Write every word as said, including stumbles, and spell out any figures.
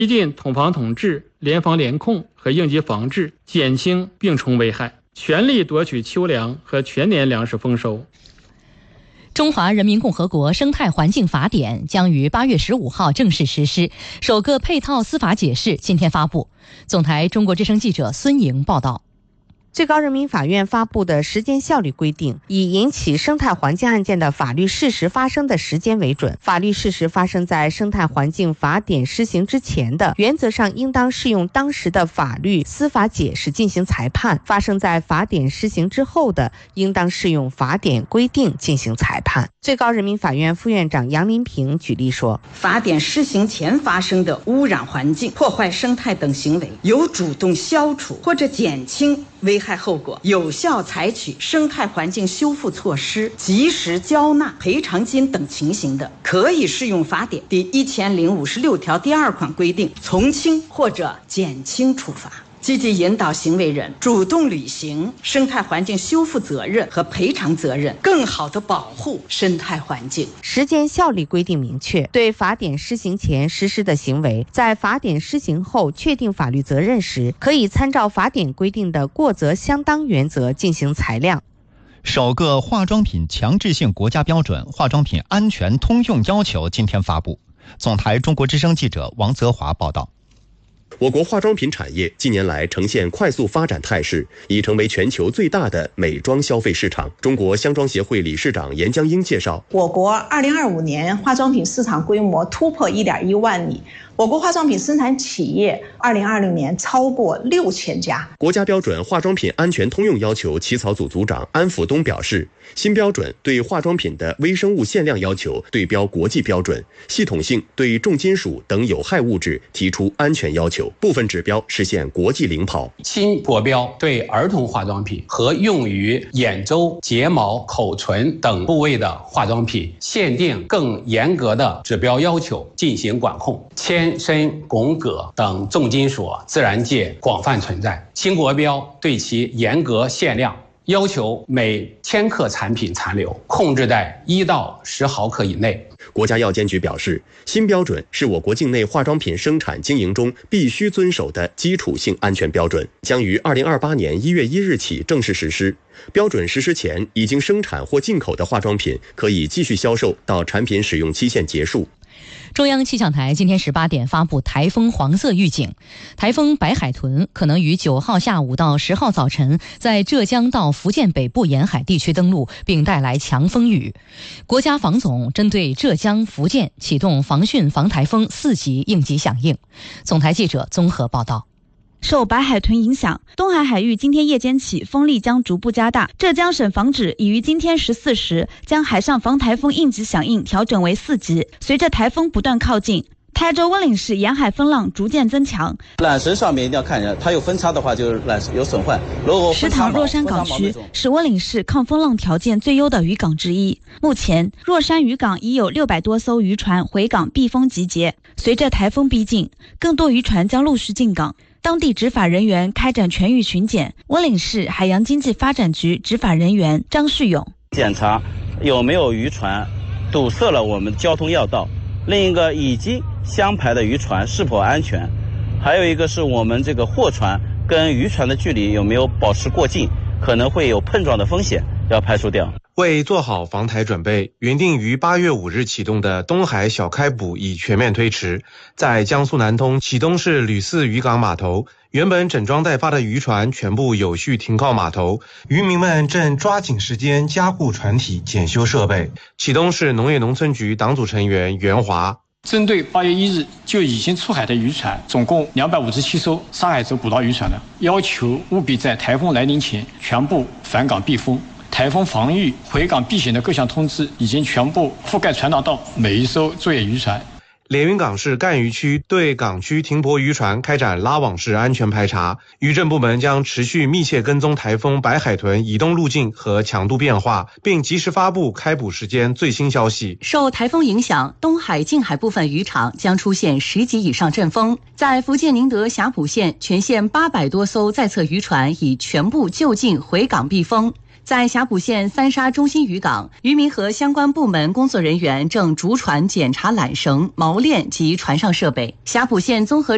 推进统防统治、联防联控和应急防治，减轻病虫危害，全力夺取秋粮和全年粮食丰收。 中华人民共和国生态环境法典将于八月十五号正式实施，首个配套司法解释今天发布。总台中国之声记者孙莹报道。 最高人民法院发布的时间效率规定，以引起生态环境案件的法律事实发生的时间为准。法律事实发生在生态环境法典施行之前的，原则上应当适用当时的法律司法解释进行裁判；发生在法典施行之后的，应当适用法典规定进行裁判。最高人民法院副院长杨林平举例说， 法典施行前发生的污染环境、破坏生态等行为，有主动消除或者减轻危害后果，有效采取生态环境修复措施，及时交纳赔偿金等情形的，可以适用法典第一千零五十六条第二款规定，从轻或者减轻处罚。积极引导行为人主动履行生态环境修复责任和赔偿责任，更好地保护生态环境。 时间效力规定明确，对法典施行前实施的行为，在法典施行后确定法律责任时，可以参照法典规定的过责相当原则进行裁量。 首个化妆品强制性国家标准《化妆品安全通用要求》今天发布。总台中国之声记者王泽华报道。 我国化妆品产业近年来呈现快速发展态势，已成为全球最大的美妆消费市场。中国香妆协会理事长严江英介绍， 我国二零二五年化妆品市场规模突破一点一万亿，我国化妆品生产企业二零二零年超过六千家。 国家标准化妆品安全通用要求起草组组长安福东表示，新标准对化妆品的微生物限量要求对标国际标准，系统性对重金属等有害物质提出安全要求，部分指标实现国际领跑。 新国标对儿童化妆品和用于眼周、睫毛、口唇等部位的化妆品限定更严格的指标要求进行管控。铅、砷、汞、铬等重金属自然界广泛存在，新国标对其严格限量，要求每千克产品残留控制在一到十毫克以内。 国家药监局表示，新标准是我国境内化妆品生产经营中必须遵守的基础性安全标准，将于二零二八年一月一日起正式实施。标准实施前已经生产或进口的化妆品可以继续销售到产品使用期限结束。 中央气象台今天十八点发布台风黄色预警，台风白海豚可能于九号下午到十号早晨在浙江到福建北部沿海地区登陆，并带来强风雨。国家防总针对浙江、福建启动防汛防台风四级应急响应。总台记者综合报道。 受白海豚影响，东海海域今天夜间起风力将逐步加大。浙江省防指已于今天十四时将海上防台风应急响应调整为四级。随着台风不断靠近，台州温岭市沿海风浪逐渐增强。缆绳上面一定要看着，它有分叉的话就是缆绳有损坏。如果石塘若山港区是温岭市抗风浪条件最优的渔港之一。目前，若山渔港已有六百多艘渔船回港避风集结。随着台风逼近，更多渔船将陆续进港。当地执法人员开展全域巡检。温岭市海洋经济发展局执法人员张旭勇检查有没有渔船堵塞了我们交通要道，另一个已经相排的渔船是否安全，还有一个是我们这个货船跟渔船的距离有没有保持过近，可能会有碰撞的风险，要排除掉。 为做好防台准备，原定于八月五日启动的东海小开捕已全面推迟。在江苏南通启东市吕四渔港码头，原本整装待发的渔船全部有序停靠码头，渔民们正抓紧时间加固船体、检修设备。启东市农业农村局党组成员袁华。 针对八月一日就已经出海的渔船，总共两百五十七艘上海州古道渔船的，要求务必在台风来临前全部返港避风。台风防御、回港避险的各项通知已经全部覆盖传达到每一艘作业渔船。 连云港市赣渔区对港区停泊渔船开展拉网式安全排查，渔政部门将持续密切跟踪台风白海豚移动路径和强度变化，并及时发布开捕时间最新消息。 受台风影响，东海近海部分渔场将出现十级以上阵风。在福建宁德霞浦县，全县八百多艘在侧渔船已全部就近回港避风。在霞浦县三沙中心渔港，渔民和相关部门工作人员正逐船检查缆绳、锚链及船上设备。霞浦县综合